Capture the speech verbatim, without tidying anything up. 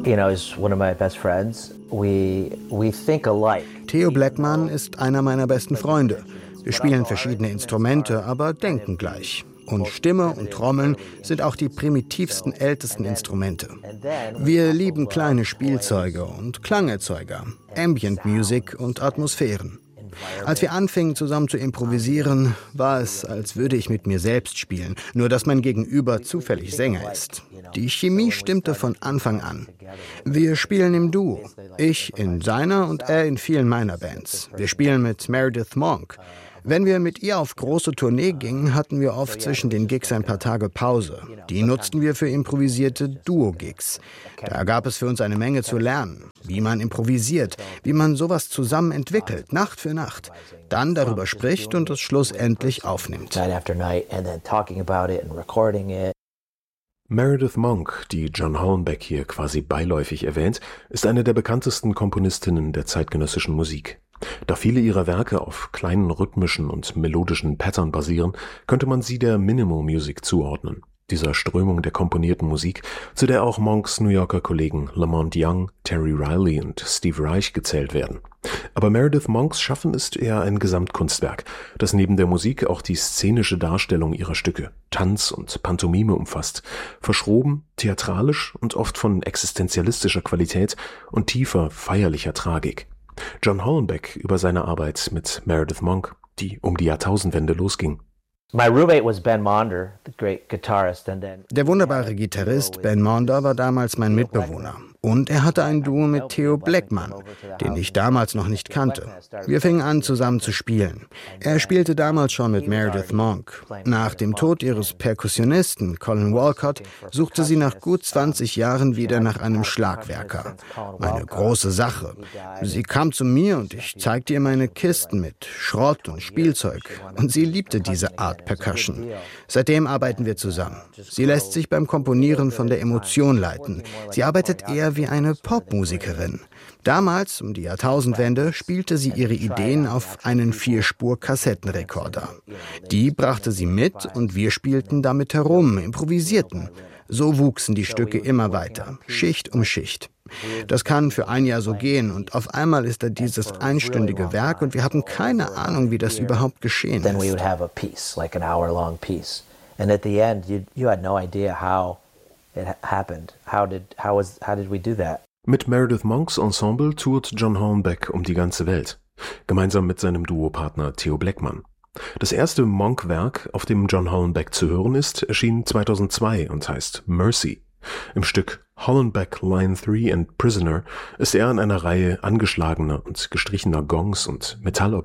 you know, is one of my best friends. We, we think alike. Theo Blackman ist einer meiner besten Freunde. Wir spielen verschiedene Instrumente, aber denken gleich. Und Stimme und Trommeln sind auch die primitivsten, ältesten Instrumente. Wir lieben kleine Spielzeuge und Klangerzeuger, Ambient Music und Atmosphären. Als wir anfingen, zusammen zu improvisieren, war es, als würde ich mit mir selbst spielen, nur dass mein Gegenüber zufällig Sänger ist. Die Chemie stimmte von Anfang an. Wir spielen im Duo. Ich in seiner und er in vielen meiner Bands. Wir spielen mit Meredith Monk. Wenn wir mit ihr auf große Tournee gingen, hatten wir oft zwischen den Gigs ein paar Tage Pause. Die nutzten wir für improvisierte Duo-Gigs. Da gab es für uns eine Menge zu lernen. Wie man improvisiert, wie man sowas zusammen entwickelt, Nacht für Nacht. Dann darüber spricht und es schlussendlich aufnimmt. Meredith Monk, die John Hollenbeck hier quasi beiläufig erwähnt, ist eine der bekanntesten Komponistinnen der zeitgenössischen Musik. Da viele ihrer Werke auf kleinen rhythmischen und melodischen Pattern basieren, könnte man sie der Minimal Music zuordnen, dieser Strömung der komponierten Musik, zu der auch Monks New Yorker Kollegen Lamont Young, Terry Riley und Steve Reich gezählt werden. Aber Meredith Monks Schaffen ist eher ein Gesamtkunstwerk, das neben der Musik auch die szenische Darstellung ihrer Stücke, Tanz und Pantomime umfasst, verschroben, theatralisch und oft von existenzialistischer Qualität und tiefer, feierlicher Tragik. John Hollenbeck über seine Arbeit mit Meredith Monk, die um die Jahrtausendwende losging. My roommate was Ben Monder, the great guitarist, and then Der wunderbare Gitarrist Ben Monder war damals mein Mitbewohner. Und er hatte ein Duo mit Theo Blackman, den ich damals noch nicht kannte. Wir fingen an, zusammen zu spielen. Er spielte damals schon mit Meredith Monk. Nach dem Tod ihres Perkussionisten Colin Walcott suchte sie nach gut zwanzig Jahren wieder nach einem Schlagwerker. Eine große Sache. Sie kam zu mir und ich zeigte ihr meine Kisten mit Schrott und Spielzeug. Und sie liebte diese Art Percussion. Seitdem arbeiten wir zusammen. Sie lässt sich beim Komponieren von der Emotion leiten. Sie arbeitet eher wie eine Popmusikerin. Damals, um die Jahrtausendwende, spielte sie ihre Ideen auf einen Vierspur-Kassettenrekorder. Die brachte sie mit und wir spielten damit herum, improvisierten. So wuchsen die Stücke immer weiter, Schicht um Schicht. Das kann für ein Jahr so gehen und auf einmal ist da dieses einstündige Werk und wir haben keine Ahnung, wie das überhaupt geschehen ist. It happened. How did, how was, how did we do that? Mit Meredith Monks Ensemble tourt John Hollenbeck um die ganze Welt, gemeinsam mit seinem Duopartner Theo Blackman. Das erste Monk-Werk, auf dem John Hollenbeck zu hören ist, erschien zweitausendzwei und heißt Mercy. Im Stück Hollenbeck Line drei and Prisoner ist er an einer Reihe angeschlagener und gestrichener Gongs und Metallobjekte